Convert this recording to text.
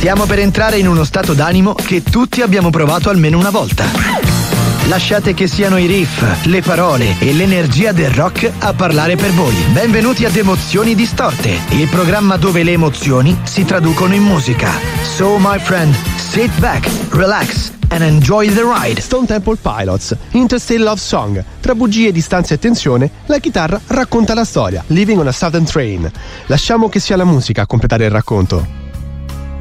Stiamo per entrare in uno stato d'animo che tutti abbiamo provato almeno una volta. Lasciate che siano i riff, le parole e l'energia del rock a parlare per voi. Benvenuti ad Emozioni Distorte, il programma dove le emozioni si traducono in musica. So my friend, sit back, relax and enjoy the ride. Stone Temple Pilots, Interstate Love Song. Tra bugie, distanza e tensione, la chitarra racconta la storia. Living on a Southern Train. Lasciamo che sia la musica a completare il racconto.